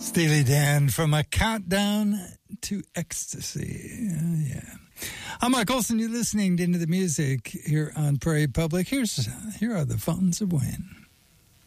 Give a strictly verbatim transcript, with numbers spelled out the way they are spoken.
Steely Dan from A Countdown to Ecstasy. Uh, yeah. I'm Mark Olson. You're listening to Into the Music here on Prairie Public. Here's Here are the Fountains of Wayne.